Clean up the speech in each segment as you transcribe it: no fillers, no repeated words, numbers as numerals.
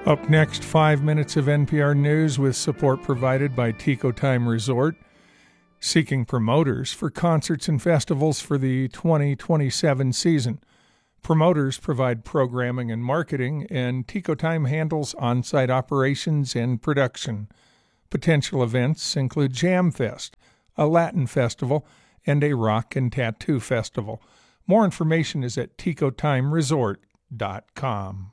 Up next, 5 minutes of NPR News with support provided by Tico Time Resort, seeking promoters for concerts and festivals for the 2027 season. Promoters provide programming and marketing, and Tico Time handles on-site operations and production. Potential events include Jam Fest, a Latin festival, and a rock and tattoo festival. More information is at ticotimeresort.com.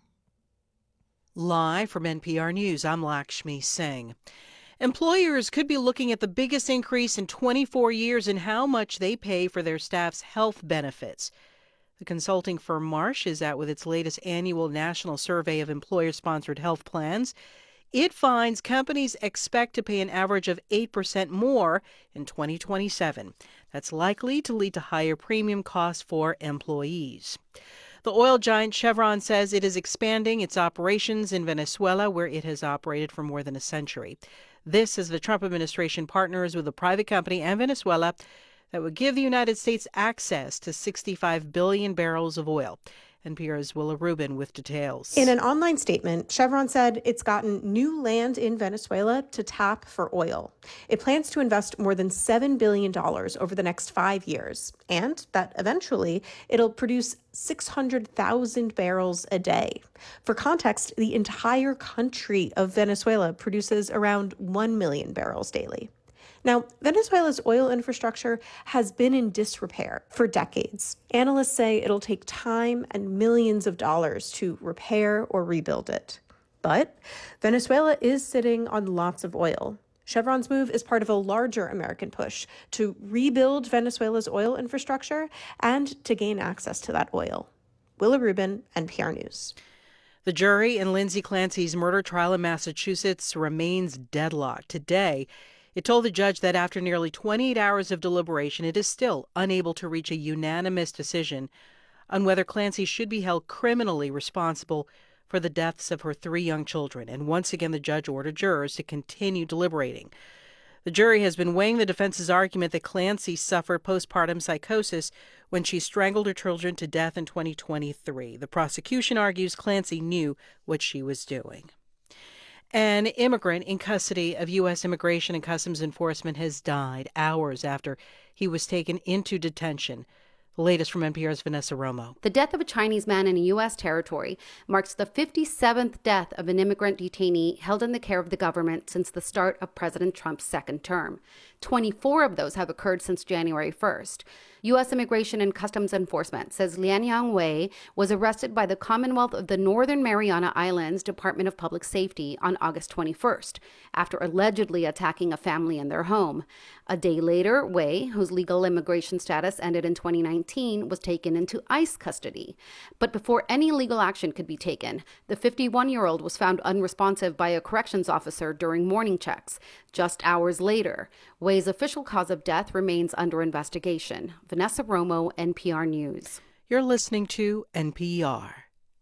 Live from NPR News, I'm Lakshmi Singh. Employers could be looking at the biggest increase in 24 years in how much they pay for their staff's health benefits. The consulting firm Marsh is out with its latest annual national survey of employer-sponsored health plans. It finds companies expect to pay an average of 8% more in 2027. That's likely to lead to higher premium costs for employees. The oil giant Chevron says it is expanding its operations in Venezuela, where it has operated for more than a century. This as the Trump administration partners with a private company and Venezuela that would give the United States access to 65 billion barrels of oil. NPR's Willa Rubin with details. In an online statement, Chevron said it's gotten new land in Venezuela to tap for oil. It plans to invest more than $7 billion over the next 5 years, and that eventually it'll produce 600,000 barrels a day. For context, the entire country of Venezuela produces around 1 million barrels daily. Now, Venezuela's oil infrastructure has been in disrepair for decades. Analysts say it'll take time and millions of dollars to repair or rebuild it. But Venezuela is sitting on lots of oil. Chevron's move is part of a larger American push to rebuild Venezuela's oil infrastructure and to gain access to that oil. Willa Rubin, NPR News. The jury in Lindsay Clancy's murder trial in Massachusetts remains deadlocked. Today, it told the judge that after nearly 28 hours of deliberation, it is still unable to reach a unanimous decision on whether Clancy should be held criminally responsible for the deaths of her 3 young children. And once again, the judge ordered jurors to continue deliberating. The jury has been weighing the defense's argument that Clancy suffered postpartum psychosis when she strangled her children to death in 2023. The prosecution argues Clancy knew what she was doing. An immigrant in custody of U.S. Immigration and Customs Enforcement has died hours after he was taken into detention. The latest from NPR's Vanessa Romo. The death of a Chinese man in a U.S. territory marks the 57th death of an immigrant detainee held in the care of the government since the start of President Trump's second term. 24 of those have occurred since January 1st. U.S. Immigration and Customs Enforcement says Lianyang Wei was arrested by the Commonwealth of the Northern Mariana Islands Department of Public Safety on August 21st, after allegedly attacking a family in their home. A day later, Wei, whose legal immigration status ended in 2019, was taken into ICE custody. But before any legal action could be taken, the 51-year-old was found unresponsive by a corrections officer during morning checks. Just hours later, Wei's official cause of death remains under investigation. Vanessa Romo, NPR News. You're listening to NPR.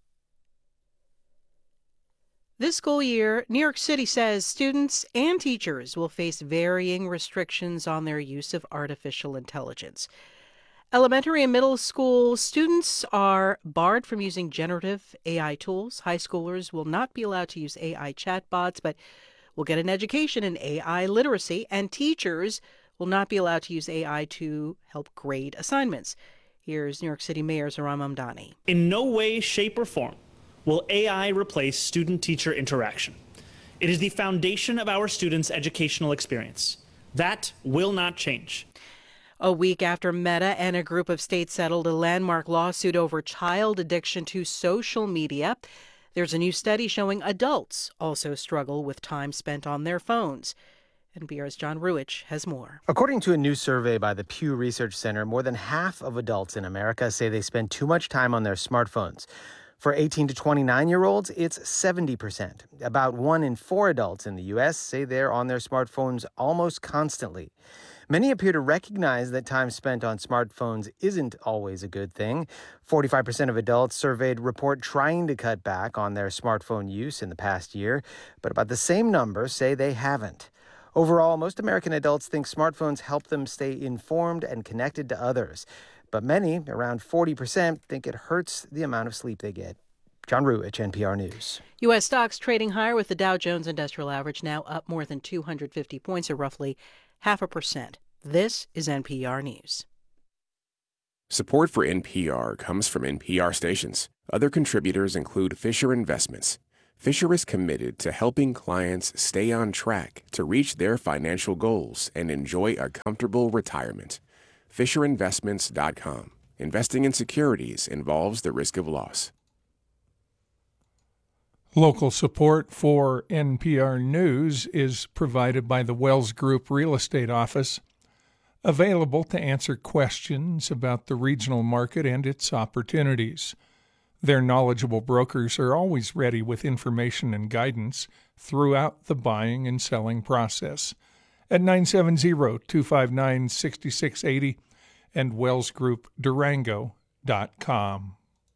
This school year, New York City says students and teachers will face varying restrictions on their use of artificial intelligence. Elementary and middle school students are barred from using generative AI tools. High schoolers will not be allowed to use AI chatbots, but will get an education in AI literacy, and teachers will not be allowed to use AI to help grade assignments. Here's New York City Mayor Zohran Mamdani. In no way, shape, or form will AI replace student-teacher interaction. It is the foundation of our students' educational experience. That will not change. A week after Meta and a group of states settled a landmark lawsuit over child addiction to social media, there's a new study showing adults also struggle with time spent on their phones. NPR's John Ruich has more. According to a new survey by the Pew Research Center, more than half of adults in America say they spend too much time on their smartphones. For 18 to 29-year-olds, it's 70%. About 1 in 4 adults in the U.S. say they're on their smartphones almost constantly. Many appear to recognize that time spent on smartphones isn't always a good thing. 45% of adults surveyed report trying to cut back on their smartphone use in the past year, but about the same number say they haven't. Overall, most American adults think smartphones help them stay informed and connected to others. But many, around 40%, think it hurts the amount of sleep they get. John Ruich, NPR News. U.S. stocks trading higher with the Dow Jones Industrial Average now up more than 250 points, or roughly 0.5%. This is NPR News. Support for NPR comes from NPR stations. Other contributors include Fisher Investments. Fisher is committed to helping clients stay on track to reach their financial goals and enjoy a comfortable retirement. FisherInvestments.com. Investing in securities involves the risk of loss. Local support for NPR News is provided by the Wells Group Real Estate Office, available to answer questions about the regional market and its opportunities. Their knowledgeable brokers are always ready with information and guidance throughout the buying and selling process at 970-259-6680 and wellsgroupdurango.com.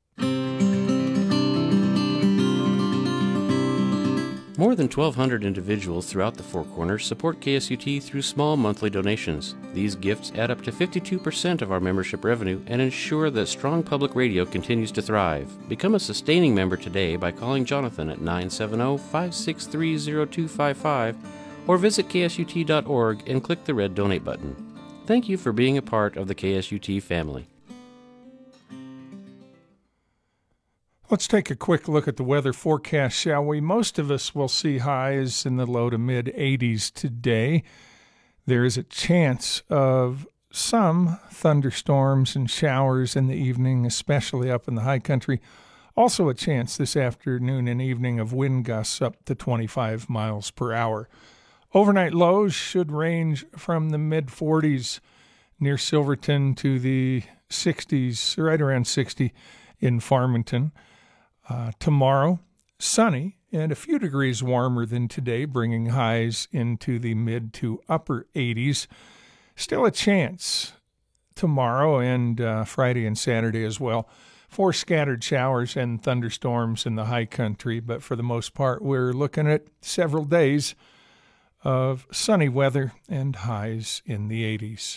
More than 1,200 individuals throughout the Four Corners support KSUT through small monthly donations. These gifts add up to 52% of our membership revenue and ensure that strong public radio continues to thrive. Become a sustaining member today by calling Jonathan at 970-563-0255 or visit ksut.org and click the red donate button. Thank you for being a part of the KSUT family. Let's take a quick look at the weather forecast, shall we? Most of us will see highs in the low to mid-80s today. There is a chance of some thunderstorms and showers in the evening, especially up in the high country. Also a chance this afternoon and evening of wind gusts up to 25 miles per hour. Overnight lows should range from the mid-40s near Silverton to the 60s, right around 60 in Farmington. Tomorrow, sunny and a few degrees warmer than today, bringing highs into the mid to upper 80s. Still a chance tomorrow and Friday and Saturday as well for scattered showers and thunderstorms in the high country. But for the most part, we're looking at several days of sunny weather and highs in the 80s.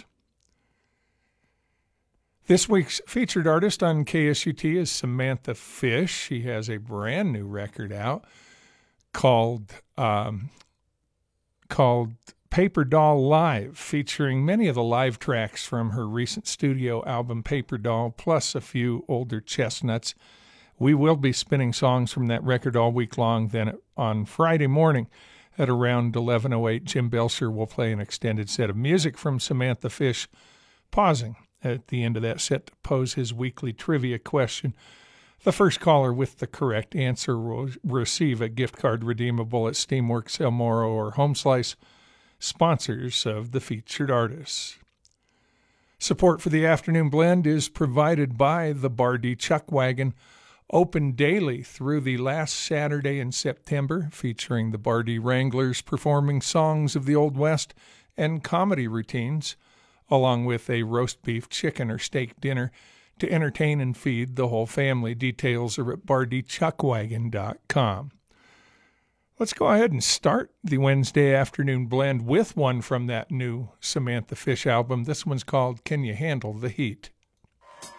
This week's featured artist on KSUT is Samantha Fish. She has a brand new record out called Paper Doll Live, featuring many of the live tracks from her recent studio album Paper Doll, plus a few older chestnuts. We will be spinning songs from that record all week long. Then on Friday morning at around 11:08, Jim Belcher will play an extended set of music from Samantha Fish, pausing at the end of that set to pose his weekly trivia question. The first caller with the correct answer will receive a gift card redeemable at Steamworks, El Moro, or Home Slice, sponsors of the featured artists. Support for the Afternoon Blend is provided by the Bardee Chuck Wagon, open daily through the last Saturday in September, featuring the Bardee Wranglers performing songs of the Old West and comedy routines, along with a roast beef, chicken, or steak dinner to entertain and feed the whole family. Details are at BardeeChuckwagon.com. Let's go ahead and start the Wednesday Afternoon Blend with one from that new Samantha Fish album. This one's called Can You Handle the Heat?